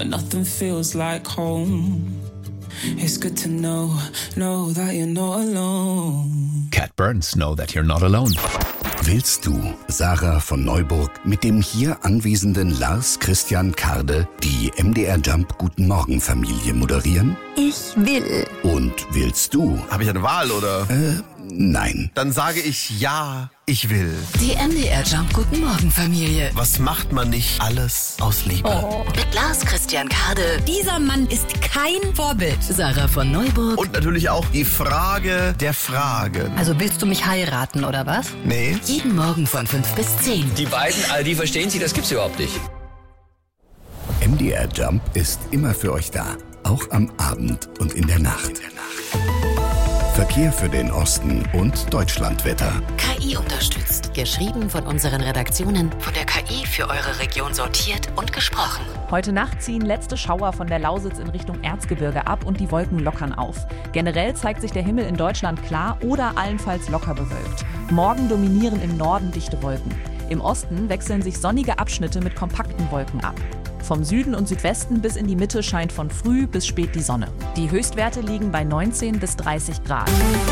when nothing feels like home. It's good to know that you're not alone. Cat Burns, Know That You're Not Alone. Willst du, Sarah von Neuburg, mit dem hier anwesenden Lars Christian Karde die MDR Jump Guten Morgen Familie moderieren? Ich will. Und willst du? Habe ich eine Wahl, oder? Nein. Dann sage ich ja, ich will. Die MDR Jump Guten Morgen Familie. Was macht man nicht alles aus Liebe? Mit Lars Christian Karde. Dieser Mann ist kein Vorbild. Sarah von Neuburg. Und natürlich auch die Frage der Fragen. Also willst du mich heiraten, oder was? Nee. Jeden Morgen von 5 bis 10. Die beiden, die verstehen sich, das gibt's überhaupt nicht. MDR Jump ist immer für euch da. Auch am Abend und in der Nacht. Verkehr für den Osten und Deutschlandwetter. KI unterstützt. Geschrieben von unseren Redaktionen. Von der KI für eure Region sortiert und gesprochen. Heute Nacht ziehen letzte Schauer von der Lausitz in Richtung Erzgebirge ab und die Wolken lockern auf. Generell zeigt sich der Himmel in Deutschland klar oder allenfalls locker bewölkt. Morgen dominieren im Norden dichte Wolken. Im Osten wechseln sich sonnige Abschnitte mit kompakten Wolken ab. Vom Süden und Südwesten bis in die Mitte scheint von früh bis spät die Sonne. Die Höchstwerte liegen bei 19 bis 30 Grad.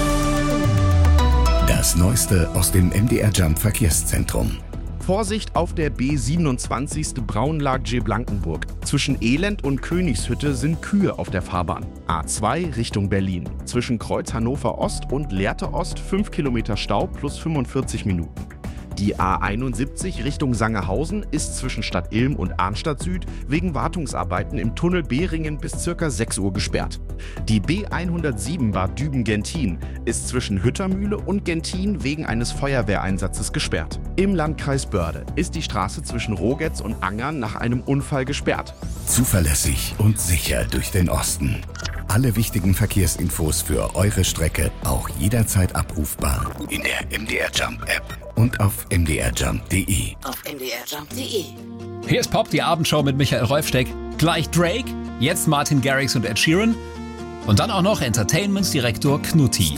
Das Neueste aus dem MDR Jump Verkehrszentrum. Vorsicht auf der B27. Braunlage-Blankenburg. Zwischen Elend und Königshütte sind Kühe auf der Fahrbahn. A2 Richtung Berlin. Zwischen Kreuz Hannover Ost und Lehrte Ost 5 Kilometer Stau plus 45 Minuten. Die A71 Richtung Sangerhausen ist zwischen Stadt Ilm und Arnstadt Süd wegen Wartungsarbeiten im Tunnel Behringen bis ca. 6 Uhr gesperrt. Die B107 Bad Düben-Gentin ist zwischen Hüttermühle und Gentin wegen eines Feuerwehreinsatzes gesperrt. Im Landkreis Börde ist die Straße zwischen Rogetz und Angern nach einem Unfall gesperrt. Zuverlässig und sicher durch den Osten. Alle wichtigen Verkehrsinfos für eure Strecke auch jederzeit abrufbar in der MDR Jump App und auf mdrjump.de. Auf mdrjump.de. Hier ist Pop, die Abendshow mit Michael Rolfsteck. Gleich Drake, jetzt Martin Garrix und Ed Sheeran. Und dann auch noch Entertainment-Direktor Knutti.